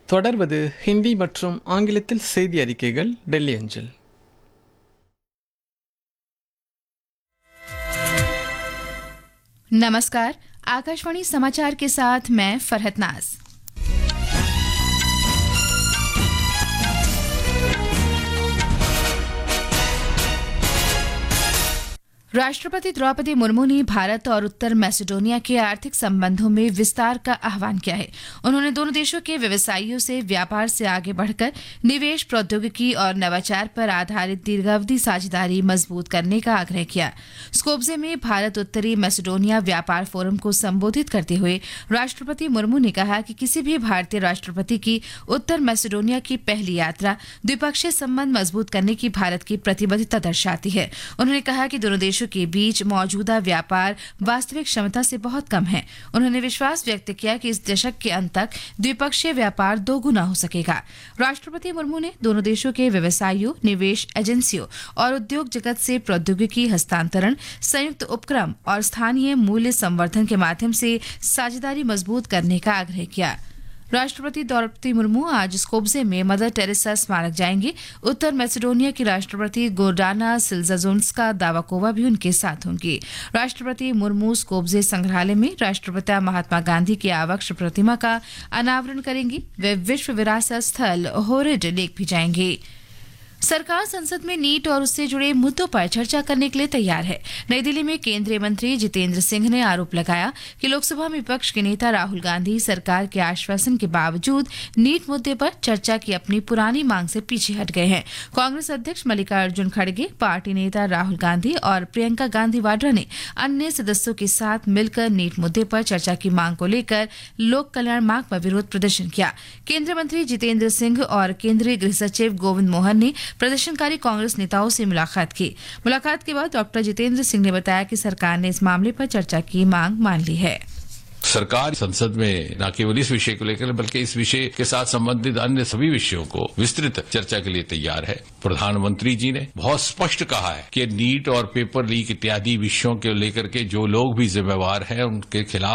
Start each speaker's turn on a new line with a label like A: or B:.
A: தொடர்வது ஹிந்தி மற்றும் ஆங்கிலத்தில் செய்தி அறிக்கைகள் டெல்லி அஞ்சல்.
B: नमस्कार, आकाशवाणी समाचार के साथ मैं फरहत नाज। राष्ट्रपति द्रौपदी मुर्मू ने भारत और उत्तर मैसेडोनिया के आर्थिक संबंधों में विस्तार का आह्वान किया है। उन्होंने दोनों देशों के व्यवसायियों से व्यापार से आगे बढ़कर निवेश, प्रौद्योगिकी और नवाचार पर आधारित दीर्घावधि साझेदारी मजबूत करने का आग्रह किया। स्कोप्जे में भारत उत्तरी मैसेडोनिया व्यापार फोरम को संबोधित करते हुए राष्ट्रपति मुर्मू ने कहा कि किसी भी भारतीय राष्ट्रपति की उत्तर मैसेडोनिया की पहली यात्रा द्विपक्षीय संबंध मजबूत करने की भारत की प्रतिबद्धता दर्शाती है। उन्होंने कहा कि दोनों देशों के बीच मौजूदा व्यापार वास्तविक क्षमता से बहुत कम है। उन्होंने विश्वास व्यक्त किया कि इस दशक के अंत तक द्विपक्षीय व्यापार दोगुना हो सकेगा। राष्ट्रपति मुर्मू ने दोनों देशों के व्यवसायियों, निवेश एजेंसियों और उद्योग जगत से प्रौद्योगिकी हस्तांतरण, संयुक्त उपक्रम और स्थानीय मूल्य संवर्धन के माध्यम से साझेदारी मजबूत करने का आग्रह किया। राष्ट्रपति द्रौपदी मुर्मू आज स्कोप्जे में मदर टेरेसा स्मारक जाएंगे। उत्तर मैसेडोनिया की राष्ट्रपति गोर्डाना सिल्जाजोन्स्का दावाकोवा भी उनके साथ होंगी। राष्ट्रपति मुर्मू स्कोप्जे संग्रहालय में राष्ट्रपिता महात्मा गांधी की आवक्ष प्रतिमा का अनावरण करेंगी। वे विश्व विरासत स्थल होरेड लेक भी जाएंगे। सरकार संसद में नीट और उससे जुड़े मुद्दों पर चर्चा करने के लिए तैयार है। नई दिल्ली में केंद्रीय मंत्री जितेंद्र सिंह ने आरोप लगाया कि लोकसभा में विपक्ष के नेता राहुल गांधी सरकार के आश्वासन के बावजूद नीट मुद्दे पर चर्चा की अपनी पुरानी मांग से पीछे हट गए हैं। कांग्रेस अध्यक्ष मल्लिकार्जुन खड़गे, पार्टी नेता राहुल गांधी और प्रियंका गांधी वाड्रा ने अन्य सदस्यों के साथ मिलकर नीट मुद्दे पर चर्चा की मांग को लेकर लोक कल्याण मार्ग पर विरोध प्रदर्शन किया। केंद्रीय मंत्री जितेंद्र सिंह और केंद्रीय गृह सचिव गोविंद मोहन ने प्रदर्शनकारी कांग्रेस नेताओं से मुलाकात की। मुलाकात के बाद डॉक्टर जितेंद्र सिंह ने बताया कि सरकार ने इस मामले पर चर्चा की मांग मान ली है।
C: सरकार संसद में न केवल इस विषय को लेकर बल्कि इस विषय के साथ संबंधित अन्य सभी विषयों को विस्तृत चर्चा के लिए तैयार है। प्रधानमंत्री जी ने बहुत स्पष्ट कहा है कि नीट और पेपर लीक इत्यादि विषयों को लेकर के जो लोग भी जिम्मेवार हैं उनके खिलाफ